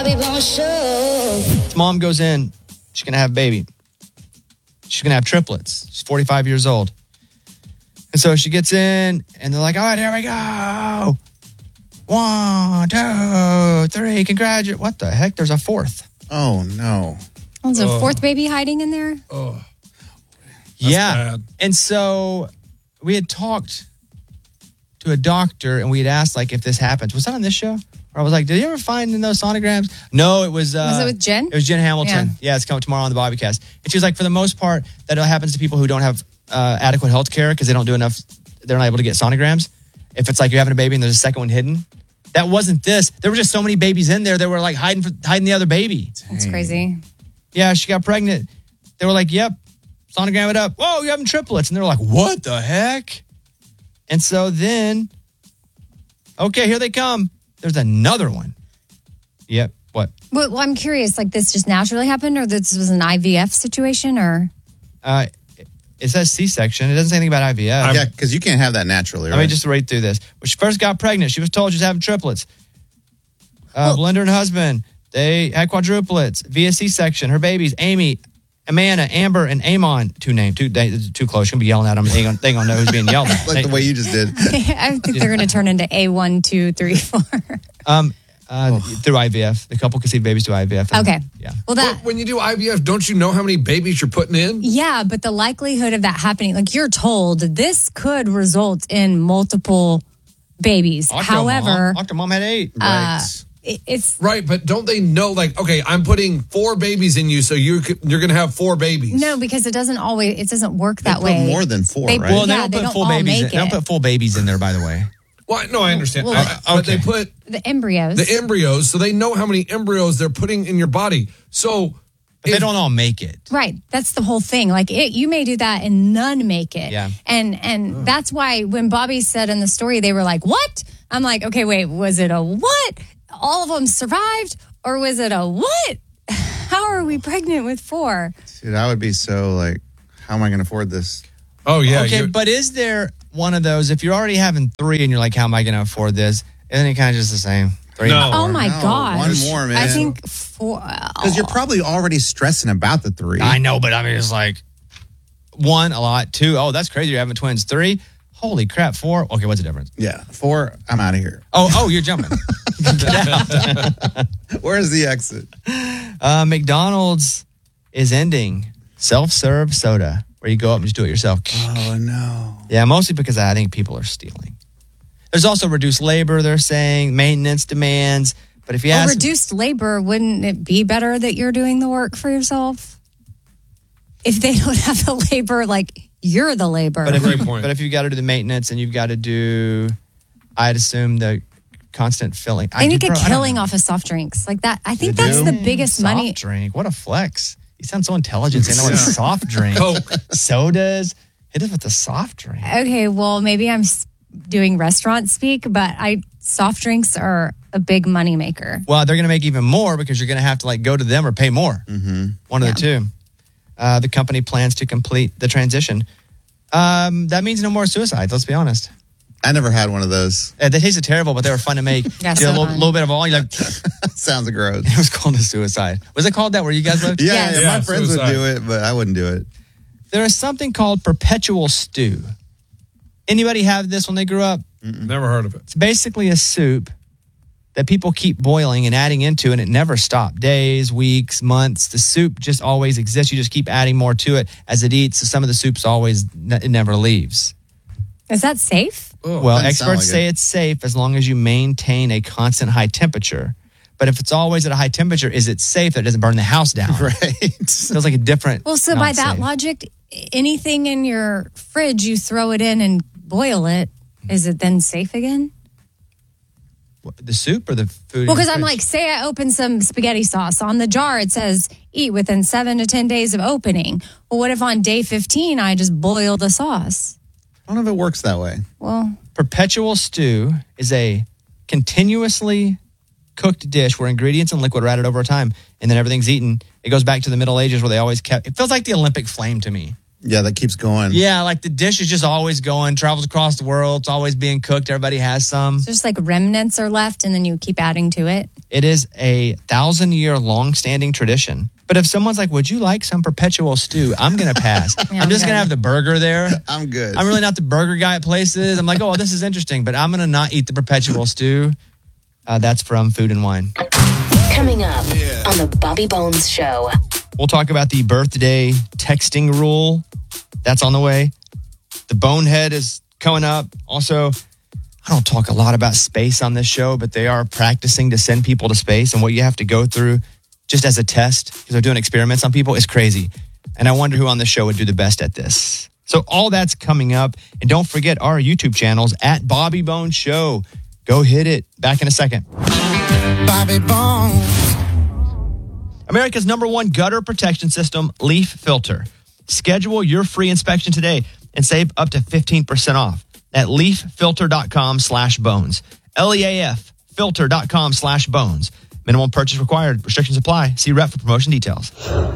Mom goes in. She's going to have a baby. She's going to have triplets. She's 45 years old. And so she gets in, and they're like, all right, here we go. 1, 2, 3, congratulations. What the heck? There's a fourth. Oh, no. There's a fourth baby hiding in there? Oh. Yeah. Bad. And so we had talked to a doctor, and we had asked, like, if this happens. Was that on this show? Or I was like, did you ever find in those sonograms? No, it was... Was it with Jen? It was Jen Hamilton. Yeah, it's coming tomorrow on the Bobbycast. And she was like, for the most part, that happens to people who don't have adequate health care because they don't do enough. They're not able to get sonograms. If it's like you're having a baby and there's a second one hidden. That wasn't this. There were just so many babies in there that were like hiding the other baby. That's crazy. Yeah, she got pregnant. They were like, yep, sonogram it up. Whoa, you're having triplets. And they were like, what the heck? And so then, okay, here they come. There's another one. Yep. What? Well, I'm curious, like this just naturally happened or this was an IVF situation or? It says C-section. It doesn't say anything about IVF. Yeah, because you can't have that naturally, right? Let me just read through this. When she first got pregnant, she was told she was having triplets. Belinda and her husband, they had quadruplets via C-section. Her babies, Amy, Amanda, Amber, and Amon. Two names. Too close. She's going to be yelling at them. They ain't going to know who's being yelled at. Like the way you just did. I think they're going to turn into A1, 2, 3, 4. Through IVF. The couple conceived babies through IVF. Okay. Yeah. Well, But when you do IVF, don't you know how many babies you're putting in? Yeah, but the likelihood of that happening, like you're told, this could result in multiple babies. However, Octo Mom had 8. it's Right, but don't they know, like, okay, I'm putting 4 babies in you, so you're going to have 4 babies. no, because it doesn't work that Put way. more than 4, They- right? Well, Yeah, they don't put full all babies in. make They don't it. put full babies in there, by the way. Well, no, I understand. Well, But they put The embryos. the embryos, so they know how many embryos they're putting in your body. So But they don't all make it. Right. That's the whole thing. Like you may do that and none make it. Yeah. And that's why when Bobby said in the story, they were like, what? I'm like, okay, wait, was it a what? All of them survived? Or was it a what? How are we pregnant with 4? Dude, I would be so like, how am I going to afford this? Oh, yeah. Okay, but is there one of those, if you're already having 3 and you're like, how am I going to afford this? Isn't it kind of just the same? 3 No. and 4? Oh my No, gosh. one more, man. I think 4. Because you're probably already stressing about the 3. I know, but I mean, it's like 1, a lot. 2, oh, that's crazy. You're having twins. 3, holy crap. 4, okay, what's the difference? Yeah. 4, I'm out of here. Oh, you're jumping. Where's the exit? McDonald's is ending self-serve soda, where you go up and just do it yourself. Oh, no. Yeah, mostly because I think people are stealing. There's also reduced labor, they're saying, maintenance demands. But if you ask... reduced labor, wouldn't it be better that you're doing the work for yourself? If they don't have the labor, like you're the labor. But Great point. if you've got to do the maintenance and you've got to do, I'd assume, the constant filling. They make a killing off of soft drinks like that. I think that's the biggest soft money. drink. What a flex. You sound so intelligent saying what a soft drink. Coke. Sodas. Hit it with the soft drink. Okay, well, maybe I'm doing restaurant speak, but soft drinks are a big money maker. Well, they're going to make even more because you're going to have to like go to them or pay more. Mm-hmm. One of the two. The company plans to complete the transition. That means no more suicides, let's be honest. I never had one of those. They tasted terrible, but they were fun to make. Yeah, Did a so little bit of all. You're like, Sounds gross. it was called a suicide. Was it called that where you guys lived? Yeah, Yes. my Yeah, friends suicide. would do it, but I wouldn't do it. There is something called perpetual stew. Anybody have this when they grew up? Never heard of it. It's basically a soup that people keep boiling and adding into, and it never stops. Days, weeks, months. The soup just always exists. You just keep adding more to it as it eats. So some of the soup's it never leaves. Is that safe? Oh, Well, doesn't sound experts like say it. it's safe as long as you maintain a constant high temperature. But if it's always at a high temperature, is it safe that it doesn't burn the house down? Right. Feels like a different. Well, so not by that safe. logic, anything in your fridge, you throw it in and boil it. Is it then safe again? The soup or the food? Well, in because your I'm fridge? like, say I open some spaghetti sauce. On the jar, it says eat within 7 to 10 days of opening. Well, what if on day 15, I just boil the sauce? I don't know if it works that way. Well, Perpetual stew is a continuously cooked dish where ingredients and liquid are added over time, and then everything's eaten. It goes back to the Middle Ages where they always kept. It feels like the Olympic flame to me. Yeah, that keeps going. Yeah, like the dish is just always going, travels across the world. It's always being cooked. Everybody has some. So just like remnants are left and then you keep adding to it. It is a 1,000-year long-standing tradition. But if someone's like, would you like some perpetual stew? I'm going to pass. Yeah, I'm just I'm going to good. have the burger there. I'm good. I'm really not the burger guy at places. I'm like, oh, this is interesting, but I'm going to not eat the perpetual stew. That's from Food and Wine. Coming up on the Bobby Bones Show. We'll talk about the birthday texting rule. That's on the way. The bonehead is coming up. Also, I don't talk a lot about space on this show, but they are practicing to send people to space, and what you have to go through just as a test, because they're doing experiments on people, is crazy. And I wonder who on the show would do the best at this. So all that's coming up. And don't forget our YouTube channels at Bobby Bones Show. Go hit it. Back in a second. Bobby Bones. America's #1 gutter protection system, Leaf Filter. Schedule your free inspection today and save up to 15% off at leaffilter.com/bones. LEAF filter.com/bones. Minimum purchase required. Restrictions apply. See rep for promotion details.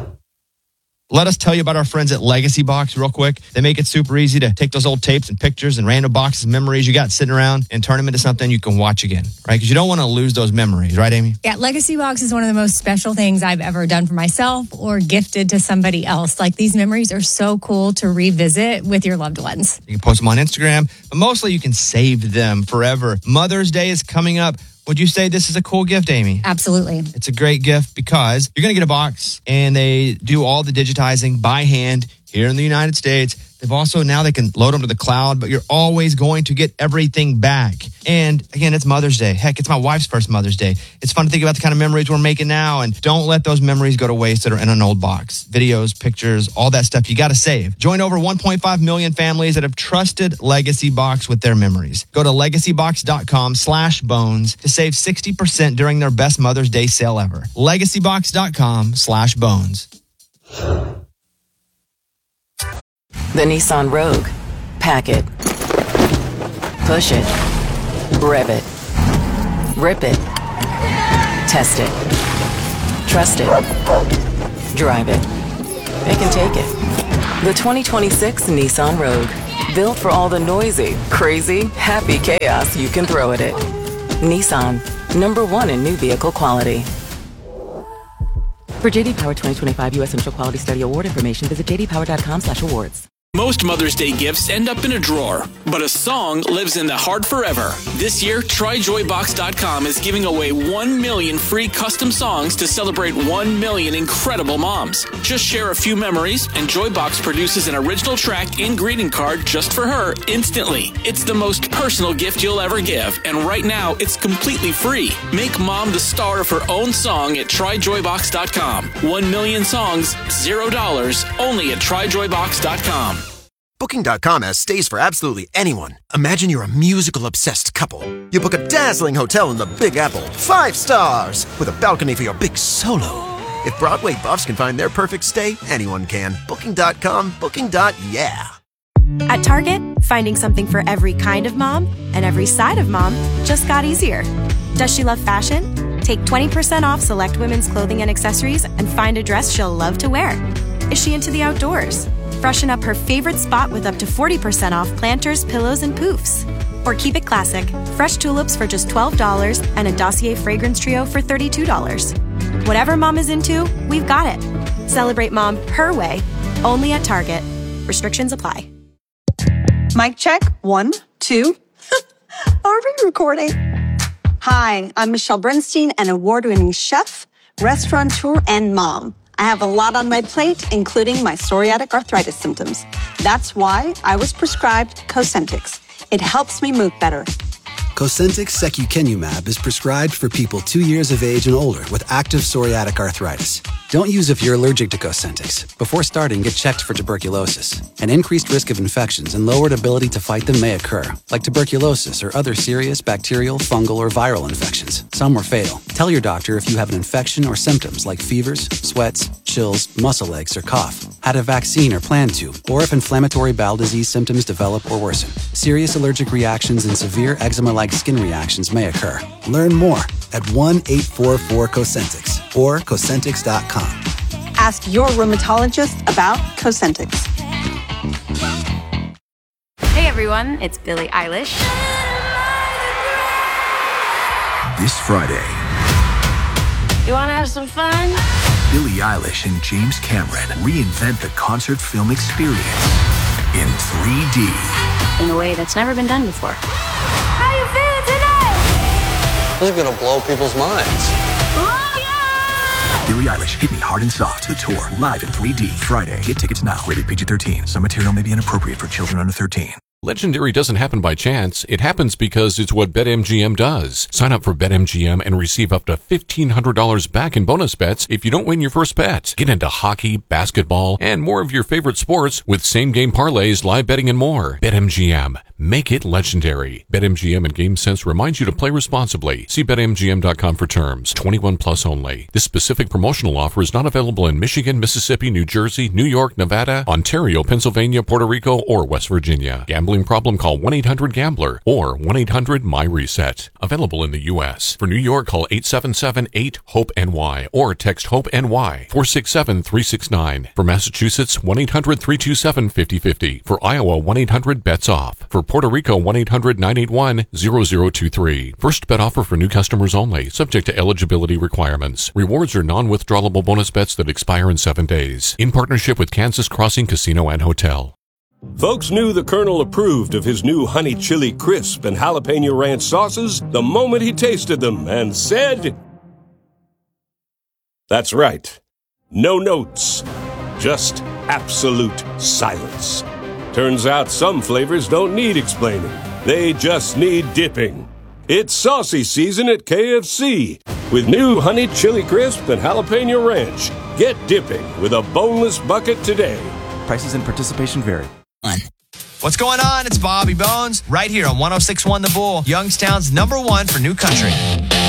Let us tell you about our friends at Legacy Box real quick. They make it super easy to take those old tapes and pictures and random boxes of memories you got sitting around and turn them into something you can watch again, right? Because you don't want to lose those memories, right, Amy? Yeah, Legacy Box is one of the most special things I've ever done for myself or gifted to somebody else. Like, these memories are so cool to revisit with your loved ones. You can post them on Instagram, but mostly you can save them forever. Mother's Day is coming up. Would you say this is a cool gift, Amy? Absolutely. It's a great gift because you're going to get a box and they do all the digitizing by hand here in the United States. They've also, now they can load them to the cloud, but you're always going to get everything back. And again, it's Mother's Day. Heck, it's my wife's first Mother's Day. It's fun to think about the kind of memories we're making now, and don't let those memories go to waste that are in an old box. Videos, pictures, all that stuff you got to save. Join over 1.5 million families that have trusted Legacy Box with their memories. Go to legacybox.com/bones to save 60% during their best Mother's Day sale ever. legacybox.com/bones. The Nissan Rogue. Pack it. Push it. Rev it. Rip it. Test it. Trust it. Drive it. It can take it. The 2026 Nissan Rogue. Built for all the noisy, crazy, happy chaos you can throw at it. Nissan. #1 in new vehicle quality. For JD Power 2025 U.S. Central Quality Study Award information, visit jdpower.com/awards. Most Mother's Day gifts end up in a drawer, but a song lives in the heart forever. This year, TryJoyBox.com is giving away 1 million free custom songs to celebrate 1 million incredible moms. Just share a few memories, and Joybox produces an original track and greeting card just for her instantly. It's the most personal gift you'll ever give, and right now, it's completely free. Make mom the star of her own song at TryJoyBox.com. 1 million songs, $0, only at TryJoyBox.com. Booking.com has stays for absolutely anyone. Imagine you're a musical-obsessed couple. You book a dazzling hotel in the Big Apple, 5 stars, with a balcony for your big solo. If Broadway buffs can find their perfect stay, anyone can. Booking.com, booking.yeah. At Target, finding something for every kind of mom and every side of mom just got easier. Does she love fashion? Take 20% off select women's clothing and accessories and find a dress she'll love to wear. Is she into the outdoors? Freshen up her favorite spot with up to 40% off planters, pillows, and poofs. Or keep it classic. Fresh tulips for just $12 and a Dossier fragrance trio for $32. Whatever mom is into, we've got it. Celebrate mom her way, only at Target. Restrictions apply. Mic check. 1, 2. Are we recording? Hi, I'm Michelle Bernstein, an award-winning chef, restaurateur, and mom. I have a lot on my plate, including my psoriatic arthritis symptoms. That's why I was prescribed Cosentyx. It helps me move better. Cosentyx secukinumab is prescribed for people 2 years of age and older with active psoriatic arthritis. Don't use if you're allergic to Cosentyx. Before starting, get checked for tuberculosis. An increased risk of infections and lowered ability to fight them may occur, like tuberculosis or other serious bacterial, fungal, or viral infections. Some were fatal. Tell your doctor if you have an infection or symptoms like fevers, sweats, chills, muscle aches, or cough, had a vaccine or plan to, or if inflammatory bowel disease symptoms develop or worsen. Serious allergic reactions and severe eczema-like skin reactions may occur. Learn more at 1-844-COSENTYX or Cosentyx.com. Ask your rheumatologist about Cosentyx. everyone, it's Billie Eilish. This Friday, You want to have some fun? Billie Eilish and James Cameron reinvent the concert film experience in 3D. In a way that's never been done before. How you feeling today? This is gonna blow people's minds. Billie Eilish, Hit Me Hard and Soft, the tour, live in 3D, Friday. Get tickets now. Rated PG-13. Some material may be inappropriate for children under 13. Legendary doesn't happen by chance. It happens because it's what BetMGM does. Sign up for BetMGM and receive up to $1,500 back in bonus bets if you don't win your first bet. Get into hockey, basketball, and more of your favorite sports with same-game parlays, live betting, and more. BetMGM. Make it legendary. BetMGM and GameSense remind you to play responsibly. See BetMGM.com for terms. 21 plus only. This specific promotional offer is not available in Michigan, Mississippi, New Jersey, New York, Nevada, Ontario, Pennsylvania, Puerto Rico, or West Virginia. Gambling problem? Call 1-800-GAMBLER or 1-800-MY-RESET. Available in the U.S. For New York, call 877-8-HOPE-NY or text HOPE-NY 467-369. For Massachusetts, 1-800-327-5050. For Iowa, 1-800-BETS-OFF. For Puerto Rico, 1-800-981-0023. First bet offer for new customers only, subject to eligibility requirements. Rewards are non-withdrawable bonus bets that expire in 7 days. In partnership with Kansas Crossing Casino and Hotel. Folks knew the Colonel approved of his new honey chili crisp and jalapeno ranch sauces the moment he tasted them and said, "That's right. No notes. Just absolute silence." Turns out some flavors don't need explaining. They just need dipping. It's saucy season at KFC with new honey chili crisp and jalapeno ranch. Get dipping with a boneless bucket today. Prices and participation vary. What's going on? It's Bobby Bones right here on 106.1 The Bull, Youngstown's #1 for new country.